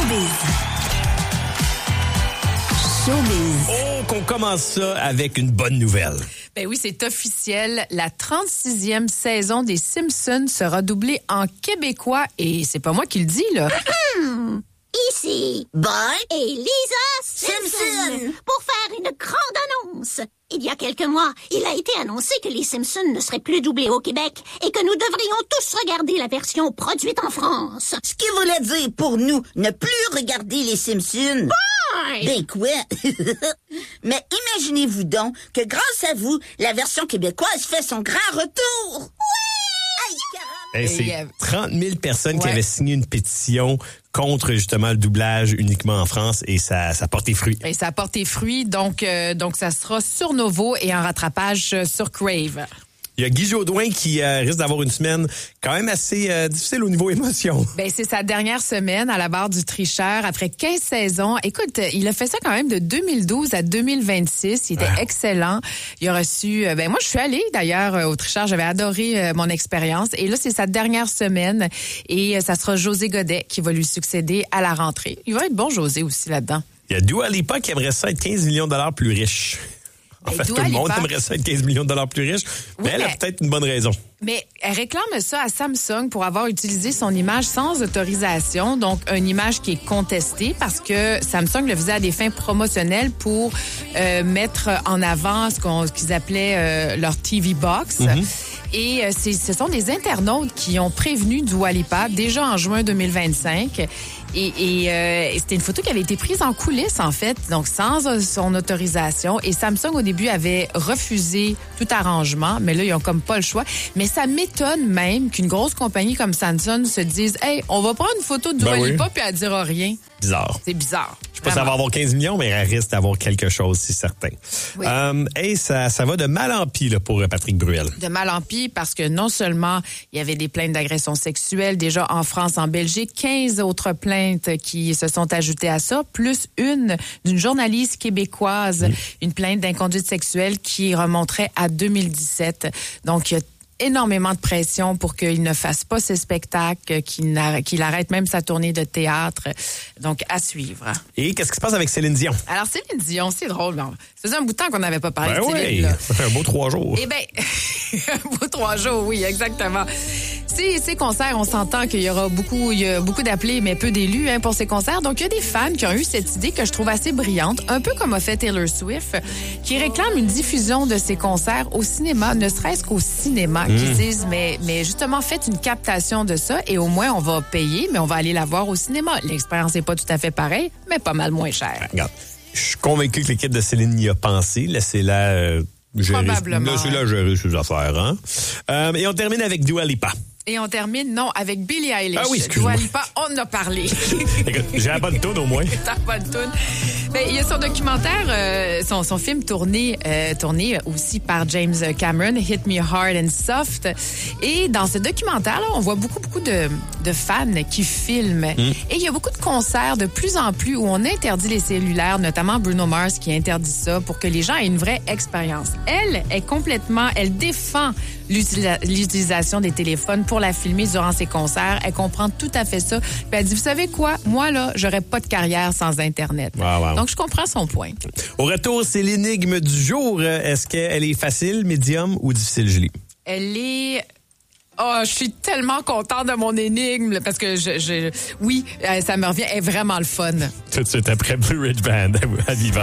Oh, qu'on commence ça avec une bonne nouvelle. Ben oui, c'est officiel. La 36e saison des Simpsons sera doublée en québécois et c'est pas moi qui le dis, là. Ici, Bart et Lisa Simpson pour faire une grande annonce. Il y a quelques mois, il a été annoncé que les Simpsons ne seraient plus doublés au Québec et que nous devrions tous regarder la version produite en France. Ce qui voulait dire pour nous ne plus regarder les Simpsons. Bart! Ben quoi? Mais imaginez-vous donc que grâce à vous, la version québécoise fait son grand retour. Hey, c'est 30 000 personnes qui avaient signé une pétition contre justement le doublage uniquement en France et ça a porté fruit. Et ça a porté fruit, donc ça sera sur Novo et en rattrapage sur Crave. Il y a Guy Jodoin qui risque d'avoir une semaine quand même assez difficile au niveau émotion. Ben c'est sa dernière semaine à la barre du tricheur après 15 saisons. Écoute, il a fait ça quand même de 2012 à 2026. Il était excellent. Il a reçu... moi, je suis allée d'ailleurs au tricheur. J'avais adoré mon expérience. Et là, c'est sa dernière semaine. Et ça sera José Godet qui va lui succéder à la rentrée. Il va être bon, José, aussi, là-dedans. Il y a Dua Lipa qui aimerait ça être 15 millions de dollars plus riche. En fait, tout le monde aimerait ça être 15 millions de dollars plus riche, mais elle a peut-être une bonne raison. Mais elle réclame ça à Samsung pour avoir utilisé son image sans autorisation, donc une image qui est contestée parce que Samsung le faisait à des fins promotionnelles pour mettre en avant ce qu'ils appelaient leur TV Box. Mm-hmm. Et ce sont des internautes qui ont prévenu Dua Lipa déjà en juin 2025. Et c'était une photo qui avait été prise en coulisses, en fait, donc sans son autorisation. Et Samsung, au début, avait refusé tout arrangement, mais là, ils ont comme pas le choix. Mais ça m'étonne même qu'une grosse compagnie comme Samsung se dise « Hey, on va prendre une photo de Dua Lipa puis elle dira rien. » Bizarre. C'est bizarre. Je sais pas si ça va avoir 15 millions, mais elle risque d'avoir quelque chose, c'est certain. Oui. Ça va de mal en pis là, pour Patrick Bruel. De mal en pis parce que non seulement il y avait des plaintes d'agression sexuelle déjà en France, en Belgique, 15 autres plaintes qui se sont ajoutées à ça, plus une d'une journaliste québécoise, une plainte d'inconduite sexuelle qui remonterait à 2017. Donc, il y a énormément de pression pour qu'il ne fasse pas ses spectacles, qu'il arrête même sa tournée de théâtre. Donc, à suivre. Et qu'est-ce qui se passe avec Céline Dion? Alors, Céline Dion, c'est drôle. Ça faisait un bout de temps qu'on n'avait pas parlé de Céline. Oui, ça fait un beau 3 jours. Eh bien, un beau 3 jours, oui, exactement. Ces concerts, on s'entend qu'il y aura beaucoup d'appelés, mais peu d'élus pour ces concerts. Donc, il y a des fans qui ont eu cette idée que je trouve assez brillante, un peu comme a fait Taylor Swift, qui réclament une diffusion de ces concerts au cinéma, ne serait-ce qu'au cinéma, qui disent, mais justement, faites une captation de ça et au moins, on va payer, mais on va aller la voir au cinéma. L'expérience n'est pas tout à fait pareille, mais pas mal moins chère. Regarde, je suis convaincu que l'équipe de Céline y a pensé. Laissez-la probablement. Laissez-la gérer ses affaires. Hein? Et on termine avec Dua Lipa. Et on termine, avec Billie Eilish. Ah oui, excuse-moi. Dua Lipa, on en a parlé. Écoute, j'ai la bonne toune au moins. T'as pas de toune. Ben, il y a son documentaire, son film tourné aussi par James Cameron, Hit Me Hard and Soft. Et dans ce documentaire-là, on voit beaucoup de fans qui filment. Et il y a beaucoup de concerts de plus en plus où on interdit les cellulaires, notamment Bruno Mars qui interdit ça pour que les gens aient une vraie expérience. Elle défend l'utilisation des téléphones pour la filmer durant ses concerts. Elle comprend tout à fait ça. Puis elle dit, vous savez quoi? Moi, là, j'aurais pas de carrière sans Internet. Wow. Donc, je comprends son point. Au retour, c'est l'énigme du jour. Est-ce qu'elle est facile, médium ou difficile, Julie? Elle est... Oh, je suis tellement contente de mon énigme parce que oui, ça me revient. Elle est vraiment le fun. Tout de suite après Blue Ridge Band à Viva.